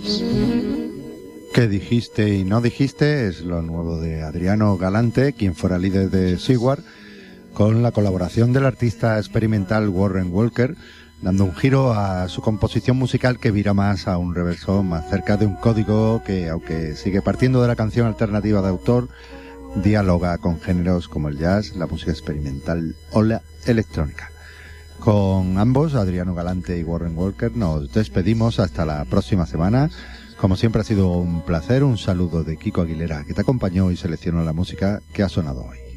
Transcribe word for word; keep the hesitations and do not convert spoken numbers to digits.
¿Qué dijiste y no dijiste? Es lo nuevo de Adriano Galante, quien fuera líder de Sigward, con la colaboración del artista experimental Warren Walker, dando un giro a su composición musical que vira más a un reverso más cerca de un código que, aunque sigue partiendo de la canción alternativa de autor, dialoga con géneros como el jazz, la música experimental o la electrónica. Con ambos, Adriano Galante y Warren Walker, nos despedimos hasta la próxima semana. Como siempre ha sido un placer, un saludo de Kiko Aguilera, que te acompañó y seleccionó la música que ha sonado hoy.